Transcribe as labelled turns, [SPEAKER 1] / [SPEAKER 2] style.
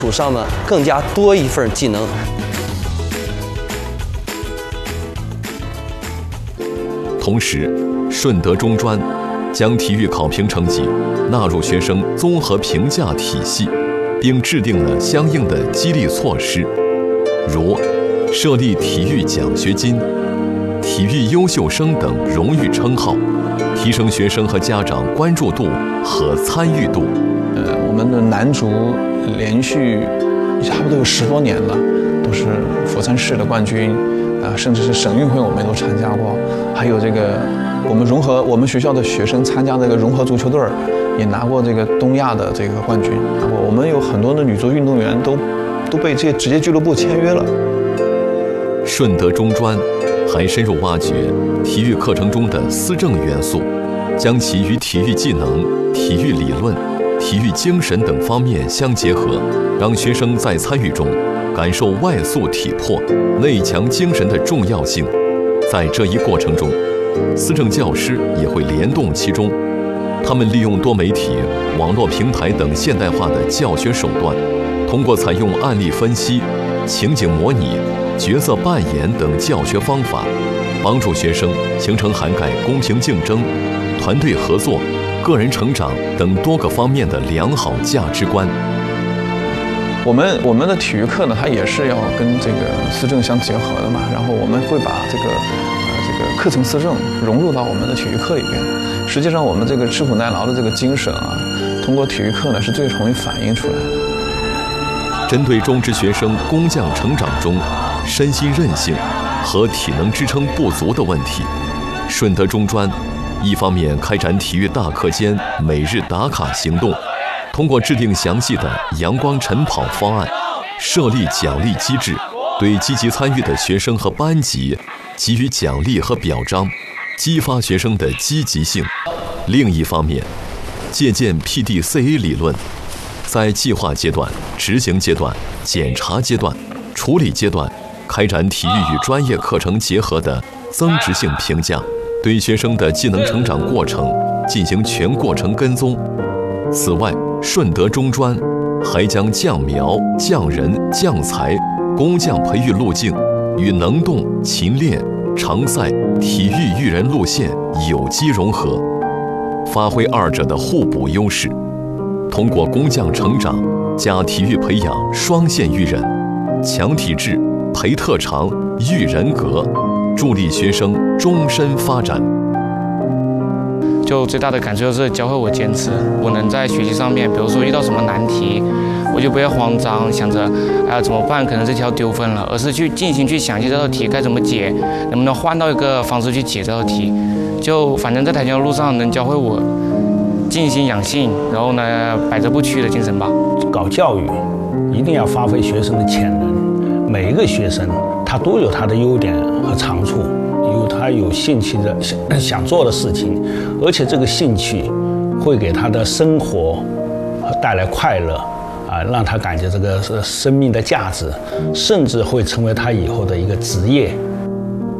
[SPEAKER 1] 础上呢更加多一份技能。
[SPEAKER 2] 同时，顺德中专将体育考评成绩纳入学生综合评价体系，并制定了相应的激励措施，如设立体育奖学金、体育优秀生等荣誉称号，提升学生和家长关注度和参与度。
[SPEAKER 3] 我们的男足连续差不多有10多年了，都是佛山市的冠军，甚至是省运会我们都参加过。还有这个我们学校的学生参加这个融合足球队，也拿过这个东亚的这个冠军。我们有很多的女足运动员都被这些职业俱乐部签约了。
[SPEAKER 2] 顺德中专还深入挖掘体育课程中的思政元素，将其与体育技能、体育理论、体育精神等方面相结合，让学生在参与中感受外素体魄、内强精神的重要性。在这一过程中，思政教师也会联动其中，他们利用多媒体、网络平台等现代化的教学手段，通过采用案例分析、情景模拟、角色扮演等教学方法，帮助学生形成涵盖公平竞争、团队合作、个人成长等多个方面的良好价值观。
[SPEAKER 3] 我们的体育课呢，它也是要跟这个思政相结合的嘛。然后我们会把这个课程思政融入到我们的体育课里边。实际上，我们这个吃苦耐劳的这个精神啊，通过体育课呢是最容易反映出来的。
[SPEAKER 2] 针对中职学生工匠成长中身心韧性和体能支撑不足的问题，顺德中专一方面开展体育大课间每日打卡行动，通过制定详细的阳光晨跑方案，设立奖励机制，对积极参与的学生和班级给予奖励和表彰，激发学生的积极性。另一方面，借鉴 PDCA 理论，在计划阶段、执行阶段、检查阶段、处理阶段，开展体育与专业课程结合的增值性评价，对学生的技能成长过程进行全过程跟踪。此外，顺德中专还将匠苗、匠人、匠才、工匠培育路径与能动、勤练、常赛、体育育人路线有机融合，发挥二者的互补优势，通过工匠成长加体育培养双线育人，强体质、培特长、育人格，助力学生终身发展。
[SPEAKER 4] 就最大的感受就是教会我坚持，我能在学习上面，比如说遇到什么难题，我就不要慌张，想着怎么办，可能这条丢分了，而是去尽情去想一下这道题该怎么解，能不能换到一个方式去解这道题。就反正在跆拳道路上能教会我静心养性，然后呢百折不屈的精神吧。
[SPEAKER 5] 搞教育一定要发挥学生的潜能，每一个学生他都有他的优点和长处，有他有兴趣的想做的事情，而且这个兴趣会给他的生活带来快乐让他感觉这个生命的价值，甚至会成为他以后的一个职业。